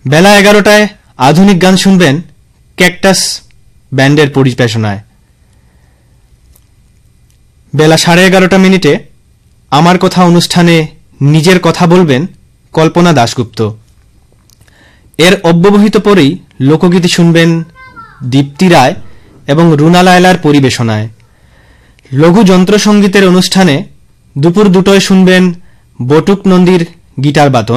বেলা 11টায় আধুনিক গান শুনবেন ক্যাকটাস ব্যান্ডের পরিবেশনায়। বেলা 11:30 আমার কথা অনুষ্ঠানে নিজের কথা বলবেন কল্পনা দাশগুপ্ত। এর অব্যবহিত পরেই লোকগীতি শুনবেন দীপ্তি রায় এবং রুনা লায়লার পরিবেশনায়। লঘু যন্ত্রসঙ্গীতের অনুষ্ঠানে দুপুর 2টায় শুনবেন বটুক নন্দীর গিটার বাদন।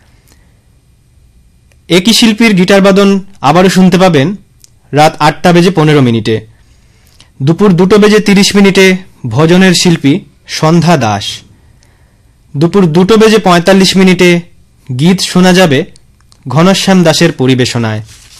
একই শিল্পীর গিটার বাদন আবারও শুনতে পাবেন রাত 8:15। দুপুর 2:30 ভজনের শিল্পী সন্ধ্যা দাস। দুপুর 2:45 গীত শোনা যাবে ঘনশ্যাম দাসের পরিবেশনায়।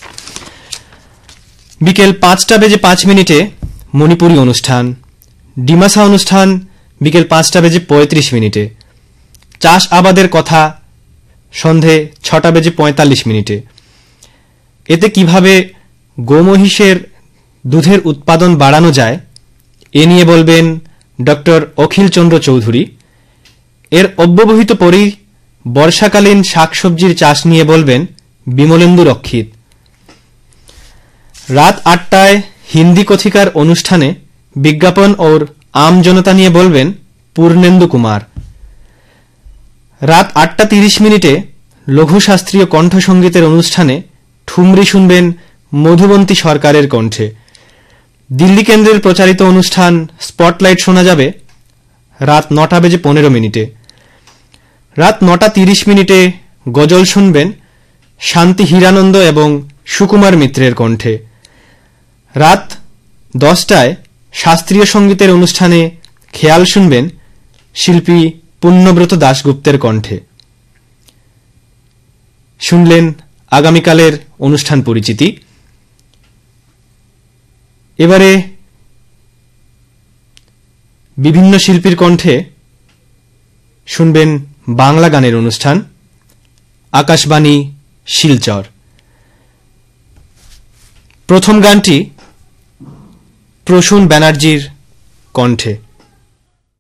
বিকেল 5:05 মণিপুরী অনুষ্ঠান। ডিমাসা অনুষ্ঠান বিকেল 5:35। চাষ আবাদের কথা সন্ধে 6:45। এতে কিভাবে গোমহিষের দুধের উৎপাদন বাড়ানো যায় এ নিয়ে বলবেন ডক্টর অখিল চন্দ্র চৌধুরী। এর অব্যবহিত পরেই বর্ষাকালীন শাকসবজির চাষ নিয়ে বলবেন বিমলেন্দু রক্ষিত। রাত 8টায় হিন্দি কথিকার অনুষ্ঠানে বিজ্ঞাপন और आम जनता নিয়ে বলবেন পূর্ণেন্দু কুমার। রাত 8:30 লঘু শাস্ত্রীয় কণ্ঠসঙ্গীতের অনুষ্ঠানে ঠুমরি শুনবেন মধুবন্তী সরকারের কণ্ঠে। দিল্লি কেন্দ্রের প্রচারিত অনুষ্ঠান স্পটলাইট শোনা যাবে রাত 9:15। রাত 9:30 গজল শুনবেন শান্তি হীরানন্দ এবং সুকুমার মিত্রের কণ্ঠে। রাত 10টায় শাস্ত্রীয় সঙ্গীতের অনুষ্ঠানে খেয়াল শুনবেন শিল্পী পুণ্যব্রত দাশগুপ্তের কণ্ঠে। শুনলেন আগামীকালের অনুষ্ঠান পরিচিতি। এবারে বিভিন্ন শিল্পীর কণ্ঠে শুনবেন বাংলা গানের অনুষ্ঠান আকাশবাণী শিলচর। প্রথম গানটি প্রসূন ব্যানার্জির কণ্ঠে।